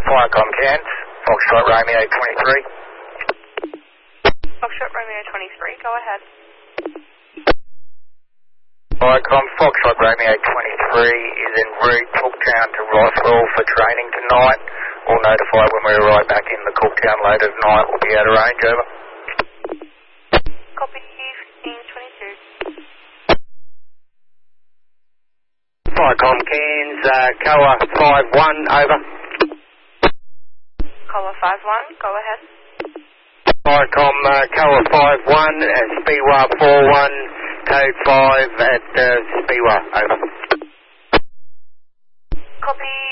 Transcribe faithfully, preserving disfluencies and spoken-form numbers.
Firecom Cairns, Foxtrot Romeo twenty-three. Foxtrot Romeo twenty-three, go ahead. Firecom Foxtrot Romeo twenty-three is en route Cooktown to Roswell for training tonight. We'll notify when we arrive back in the Cooktown later tonight. We'll be out of range, over. Copy, fifteen twenty-two. Firecom Cairns, uh, Coa five one, over. Cola five one, go ahead. Firecom uh, Coa five one, uh, Speewah four one, code five at uh, Speewah, over. Copy,